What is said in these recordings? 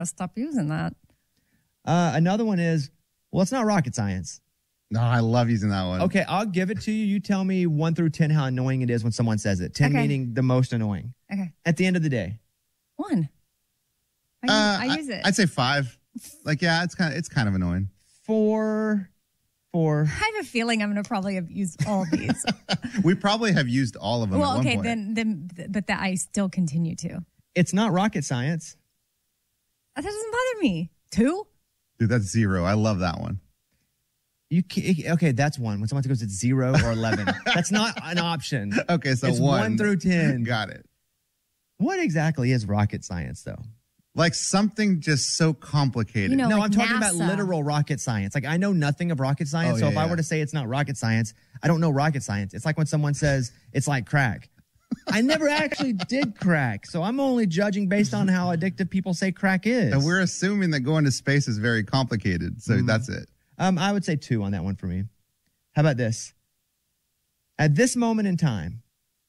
I'll stop using that. Another one is, well, it's not rocket science. No, I love using that one. Okay, I'll give it to you. You tell me 1 through 10 how annoying it is when someone says it. 10 meaning the most annoying. Okay. At the end of the day. 1. I use it. I'd say 5. Like, yeah, it's kind of annoying. 4. I have a feeling I'm going to probably have used all of these. We probably have used all of them. Well, at okay, one point. but that I still continue to. It's not rocket science. That doesn't bother me. 2? Dude, that's 0. I love that one. Okay, that's 1. When someone goes, it's 0 or 11. That's not an option. Okay, so it's 1 through 10. Got it. What exactly is rocket science, though? Like something just so complicated. No, like I'm talking about literal rocket science. Like, I know nothing of rocket science, so if I were to say it's not rocket science, I don't know rocket science. It's like when someone says it's like crack. I never actually did crack, so I'm only judging based on how addictive people say crack is. And we're assuming that going to space is very complicated, so that's it. I would say 2 on that one for me. How about this? At this moment in time.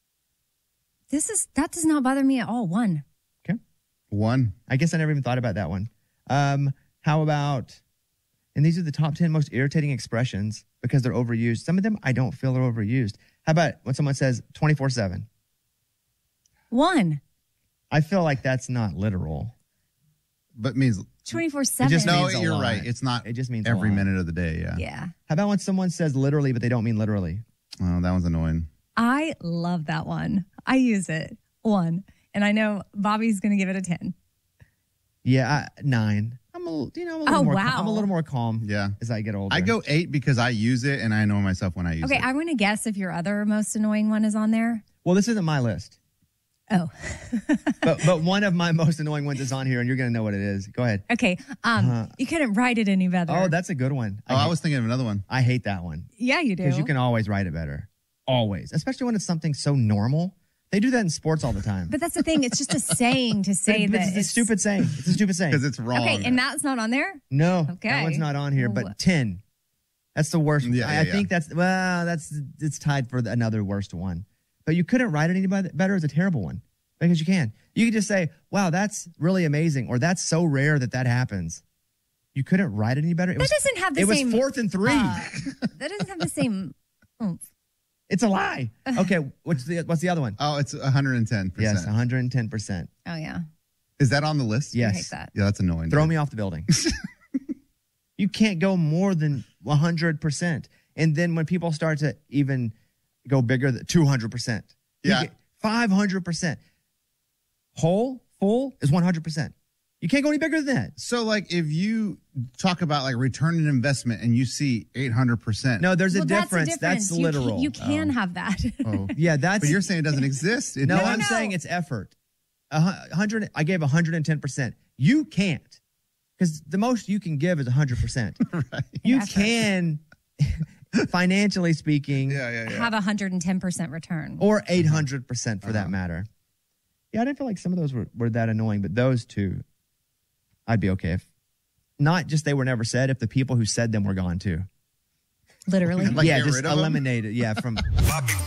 That does not bother me at all. 1. Okay. 1. I guess I never even thought about that one. How about, and these are the top 10 most irritating expressions because they're overused. Some of them I don't feel are overused. How about when someone says 24/7? 1. I feel like that's not literal. But means 24/7. No, means a you're lot. right. It's not. It just means every a lot. minute of the day. Yeah. Yeah. How about when someone says literally, but they don't mean literally? Oh, that one's annoying. I love that one. I use it. 1. And I know Bobby's going to give it a 10. Yeah, 9. I'm a little more. Wow. I'm a little more calm. Yeah. As I get older. I go 8 because I use it and I know myself when I use it. Okay, I want to guess if your other most annoying one is on there. Well, this isn't my list, Oh. but one of my most annoying ones is on here, and you're going to know what it is. Go ahead. Okay. You couldn't write it any better. Oh, that's a good one. I was thinking of another one. I hate that one. Yeah, you do. Because you can always write it better. Always. Especially when it's something so normal. They do that in sports all the time. But that's the thing. It's just a saying to say But that it's a stupid saying. It's a stupid saying. Because it's wrong. Okay, and that's not on there? No, Okay. that one's not on here. Well, But 10. That's the worst. Yeah, I think it's tied for another worst one. But you couldn't write it any better as a terrible one. Because you can. You could just say, wow, that's really amazing. Or that's so rare that happens. You couldn't write it any better. That doesn't have the same... It was 4th and 3. That doesn't have the same oomph. It's a lie. Okay, what's the other one? Oh, it's 110%. Yes, 110%. Oh, yeah. Is that on the list? Yes. I hate that. Yeah, that's annoying. Throw me off the building. You can't go more than 100%. And then when people start to even go bigger, 200%. Yeah. 500%. Full is 100%. You can't go any bigger than that. So, like, if you talk about, like, return on investment and you see 800%. No, there's Well, a difference. That's literal. You can have that. Oh. Yeah, that's... But you're saying it doesn't exist? No, I'm saying it's effort. 100. I gave 110%. You can't. Because the most you can give is 100%. Right. You Effort. can, financially speaking... Have 110% return. Or 800% for that matter. Yeah, I didn't feel like some of those were that annoying, but those two, I'd be okay if. Not just they were never said, if the people who said them were gone too. Literally. Like, yeah, get just rid of them? eliminate it. Yeah, from...